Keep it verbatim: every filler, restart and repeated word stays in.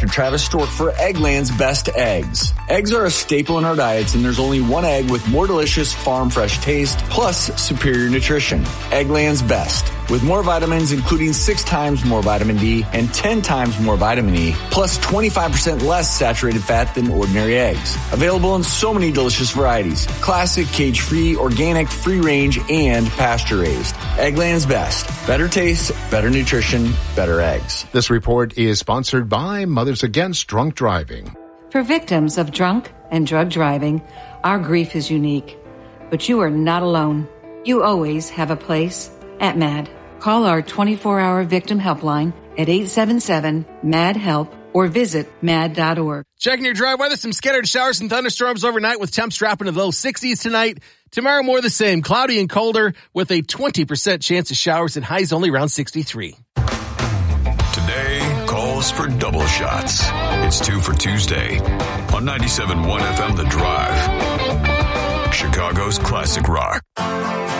Doctor Travis Stork for Eggland's best eggs. Eggs are a staple in our diets, and there's only one egg with more delicious farm fresh taste plus superior nutrition. Eggland's best. With more vitamins, including six times more vitamin D and ten times more vitamin E, plus twenty-five percent less saturated fat than ordinary eggs. Available in so many delicious varieties. Classic, cage-free, organic, free-range, and pasture-raised. Eggland's best. Better taste, better nutrition, better eggs. This report is sponsored by Mothers Against Drunk Driving. For victims of drunk and drug driving, our grief is unique. But you are not alone. You always have a place at MAD. Call our twenty-four hour victim helpline at eight seven seven, M A D, HELP or visit mad dot org. Checking your dry weather, some scattered showers and thunderstorms overnight with temps dropping to the low sixties tonight. Tomorrow more the same, cloudy and colder with a twenty percent chance of showers and highs only around sixty-three. Today calls for double shots. It's two for Tuesday on ninety-seven point one F M The Drive. Chicago's classic rock.